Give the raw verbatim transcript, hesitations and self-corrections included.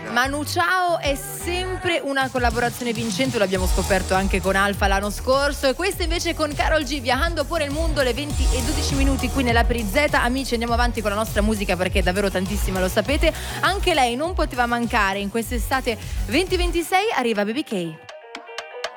Manu Chao è sempre una collaborazione vincente, lo abbiamo scoperto anche con Alfa l'anno scorso, e questa invece con Karol G, Viajando por el Mundo, le venti e dodici minuti qui nella Per Z. Amici, andiamo avanti con la nostra musica perché è davvero tantissima, lo sapete. Anche lei non poteva mancare in quest'estate venti ventisei, arriva Baby K.